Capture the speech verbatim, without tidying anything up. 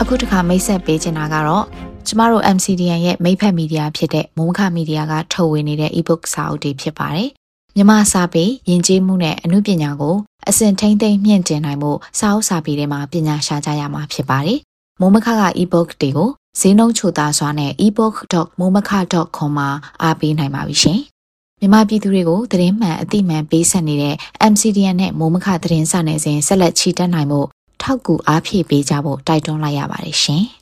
အခုတစ်ခါမိတ်ဆက်ပေးချင်တာကတော့ကျမတို့ M C D N ရဲ့မိတ်ဖက်မီဒီယာဖြစ်တဲ့မိုးမခမီဒီယာကထုတ်ဝေနေတဲ့ e-book စာအုပ်တွေဖြစ်ပါတယ်။မြန်မာစာပေယဉ်ကျေးမှုနဲ့အမှုပညာကိုအစဉ်ထိန်းသိမ်းမြင့်တင်နိုင်မှုစာအုပ်စာပေတွေမှာပညာရှာကြရမှာဖြစ်ပါတယ်။မိုးမခက e-book တွေကိုဈေးနှုန်းချိုသားစွာနဲ့ e book dot momaka dot com မှာအားပေးနိုင်ပါပြီရှင်။မြန်မာပြည်သူတွေကိုသတင်းမှန်အသိမှန်ပေးဆက်နေတဲ့ M C D N နဲ့မိုးမခသတင်းစာနယ်ဇင်းဆက်လက်ချီတက်နိုင်မှုထောက်ကူအားဖြည့်ပေးကြဖို့တိုက်တွန်းလိုက်ရပါတယ်ရှင်။